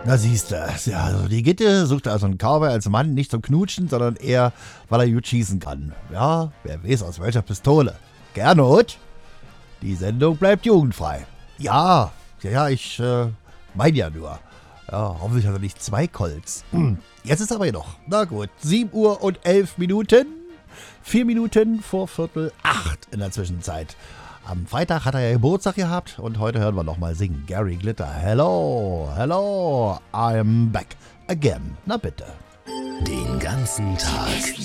Na siehste, ja, also die Gitte sucht also einen Cowboy als Mann nicht zum Knutschen, sondern eher, weil er gut schießen kann. Ja, wer weiß aus welcher Pistole. Gernot, die Sendung bleibt jugendfrei. Ja, ich meine ja nur. Ja, hoffentlich hat er nicht 2 Colts. Jetzt ist aber noch. Na gut, 7 Uhr und 11 Minuten. 4 Minuten vor 7:45 in der Zwischenzeit. Am Freitag hat er ja Geburtstag gehabt und heute hören wir nochmal singen. Gary Glitter, hello, hello, I'm back again. Na bitte. Den ganzen Tag